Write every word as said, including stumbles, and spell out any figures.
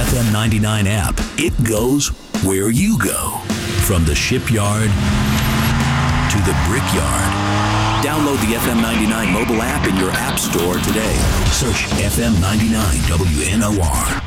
F M ninety-nine app. It goes where you go. From the shipyard to the brickyard. Download the F M ninety-nine mobile app in your app store today. Search F M ninety-nine W N O R.